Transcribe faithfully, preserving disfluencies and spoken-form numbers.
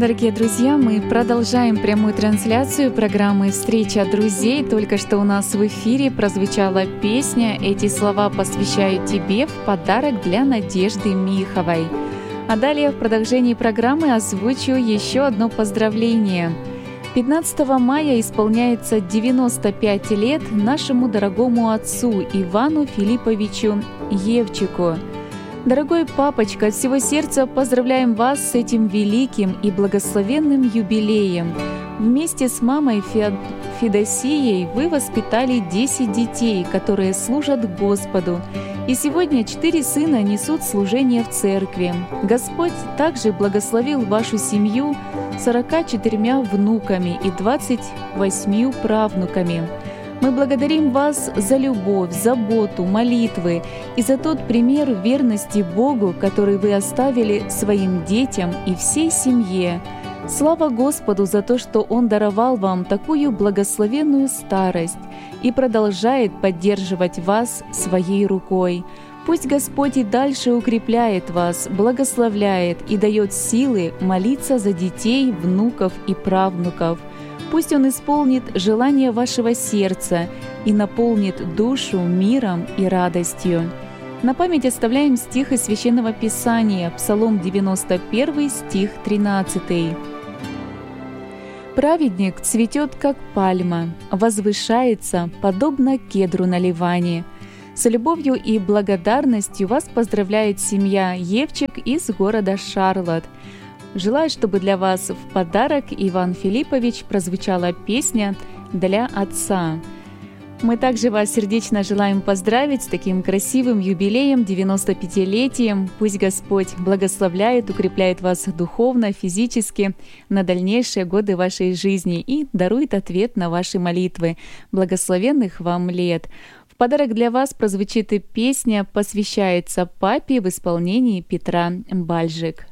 Дорогие друзья, мы продолжаем прямую трансляцию программы «Встреча друзей». Только что у нас в эфире прозвучала песня «Эти слова посвящаю тебе» в подарок для Надежды Миховой. А далее в продолжении программы озвучу еще одно поздравление. пятнадцатого мая исполняется девяносто пять лет нашему дорогому отцу Ивану Филипповичу Евчику. Дорогой папочка, от всего сердца поздравляем вас с этим великим и благословенным юбилеем. Вместе с мамой Феод... Федосией вы воспитали десять детей, которые служат Господу. И сегодня четыре сына несут служение в церкви. Господь также благословил вашу семью сорока четырьмя внуками и двадцатью восьмью правнуками. Мы благодарим вас за любовь, заботу, молитвы и за тот пример верности Богу, который вы оставили своим детям и всей семье. Слава Господу за то, что Он даровал вам такую благословенную старость и продолжает поддерживать вас своей рукой. Пусть Господь и дальше укрепляет вас, благословляет и дает силы молиться за детей, внуков и правнуков. Пусть Он исполнит желание вашего сердца и наполнит душу миром и радостью. На память оставляем стих из Священного Писания, Псалом девяносто один, стих тринадцатый. «Праведник цветет, как пальма, возвышается, подобно кедру на Ливане». С любовью и благодарностью вас поздравляет семья Евчик из города Шарлотт. Желаю, чтобы для вас в подарок, Иван Филиппович, прозвучала песня «Для отца». Мы также вас сердечно желаем поздравить с таким красивым юбилеем, девяносто пятилетием. Пусть Господь благословляет, укрепляет вас духовно, физически на дальнейшие годы вашей жизни и дарует ответ на ваши молитвы. Благословенных вам лет! В подарок для вас прозвучит и песня, посвящается папе в исполнении Петра Бальжик.